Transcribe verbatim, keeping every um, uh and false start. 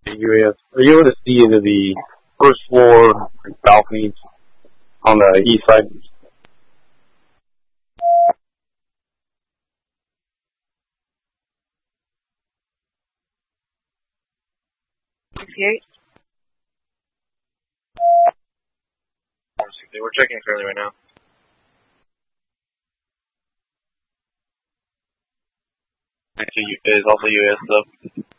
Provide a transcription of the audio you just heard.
U A S. Are you able to see into the first floor balconies on the east side? sixty-eight? We're checking fairly right now. Actually, is also U S stuff.